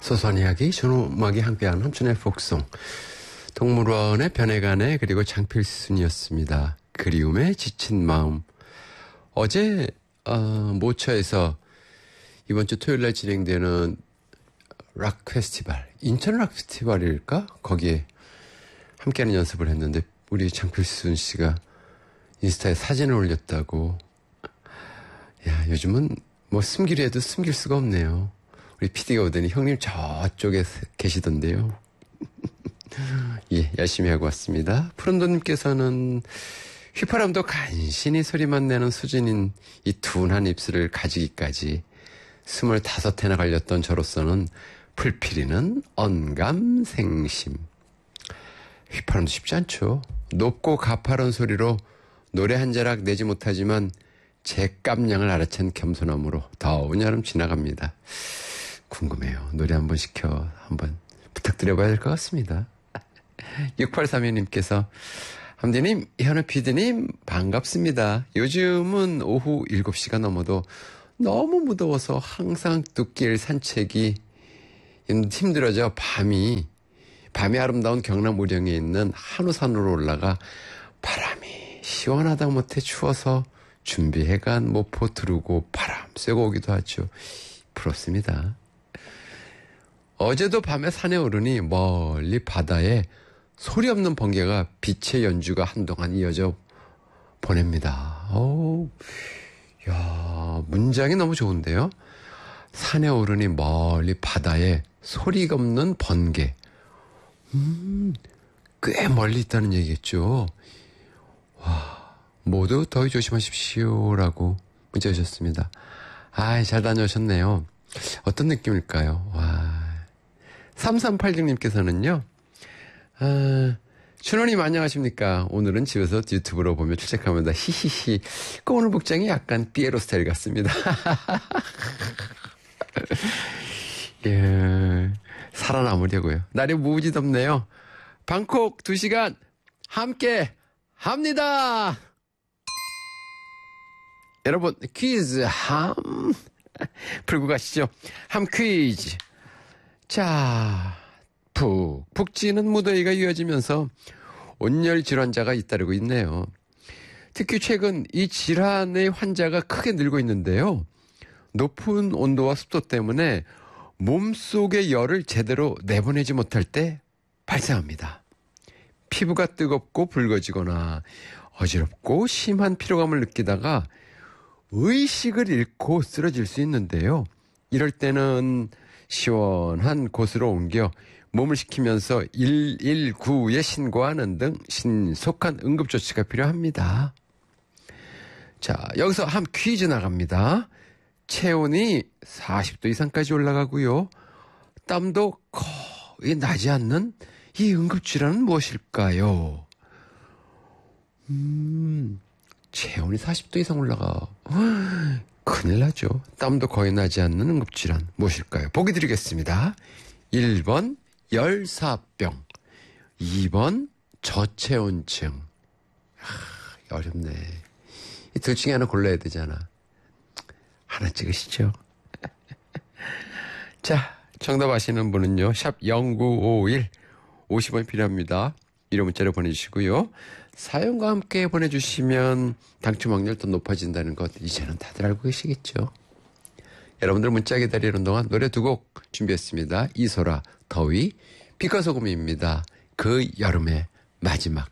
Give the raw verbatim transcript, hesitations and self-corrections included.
소소한 이야기, 전우음악이 함께하는 한춘의 폭송. 동물원의 변해가네, 그리고 장필순이었습니다. 그리움에 지친 마음. 어제 어, 모처에서 이번 주 토요일 날 진행되는 락 페스티벌, 인천 락 페스티벌일까? 거기에 함께하는 연습을 했는데 우리 장필순 씨가 인스타에 사진을 올렸다고. 야, 요즘은 뭐 숨기려 해도 숨길 수가 없네요. 우리 피디가 오더니 형님 저쪽에 계시던데요. 예, 열심히 하고 왔습니다. 푸른돈님께서는 휘파람도 간신히 소리만 내는 수준인 이 둔한 입술을 가지기까지 스물다섯 해나 걸렸던 저로서는 풀피리는 언감생심. 휘파람도 쉽지 않죠. 높고 가파른 소리로 노래 한 자락 내지 못하지만 제 깜냥을 알아챈 겸손함으로 더운 여름 지나갑니다. 궁금해요. 노래 한번 시켜 한번 부탁드려봐야 될 것 같습니다. 육팔삼이님께서 함디님, 현우 피디님 반갑습니다. 요즘은 오후 일곱 시가 넘어도 너무 무더워서 항상 뚝길 산책이 힘들어져 밤이 밤이 아름다운 경남 우령에 있는 한우산으로 올라가 바람이 시원하다 못해 추워서 준비해간 모포 두르고 바람 쐬고 오기도 하죠. 부럽습니다. 어제도 밤에 산에 오르니 멀리 바다에 소리 없는 번개가 빛의 연주가 한동안 이어져 보냅니다. 어우, 야, 문장이 너무 좋은데요. 산에 오르니 멀리 바다에 소리가 없는 번개. 음, 꽤 멀리 있다는 얘기겠죠. 와, 모두 더위 조심하십시오라고 문자 주셨습니다. 아이, 잘 다녀오셨네요. 어떤 느낌일까요? 와. 삼삼팔육님께서는요, 아, 춘원님 안녕하십니까? 오늘은 집에서 유튜브로 보며 출첵합니다. 히히히. 그 오늘 복장이 약간 삐에로 스타일 같습니다. 예, 살아남으려고요. 날이 무지 덥네요. 방콕 두 시간 함께 합니다. 여러분, 퀴즈 함 풀고 가시죠. 함 퀴즈. 자, 푹 푹 찌는 무더위가 이어지면서 온열 질환자가 잇따르고 있네요. 특히 최근 이 질환의 환자가 크게 늘고 있는데요. 높은 온도와 습도 때문에 몸속의 열을 제대로 내보내지 못할 때 발생합니다. 피부가 뜨겁고 붉어지거나 어지럽고 심한 피로감을 느끼다가 의식을 잃고 쓰러질 수 있는데요. 이럴 때는 시원한 곳으로 옮겨 몸을 식히면서 일일구에 신고하는 등 신속한 응급조치가 필요합니다. 자, 여기서 한 퀴즈 나갑니다. 체온이 사십 도 이상까지 올라가고요. 땀도 거의 나지 않는 이 응급질환은 무엇일까요? 음, 체온이 사십 도 이상 올라가. 큰일 나죠. 땀도 거의 나지 않는 응급질환 무엇일까요? 보기 드리겠습니다. 일 번 열사병, 이 번 저체온증. 하, 어렵네. 이 둘 중에 하나 골라야 되잖아. 하나 찍으시죠. 자, 정답 아시는 분은요, 샵 공구오일 오십 원 필요합니다. 유료 문자로 보내주시고요. 사연과 함께 보내주시면 당첨 확률 더 높아진다는 것 이제는 다들 알고 계시겠죠. 여러분들 문자 기다리는 동안 노래 두 곡 준비했습니다. 이소라, 더위, 빛과 소금입니다. 그 여름의 마지막.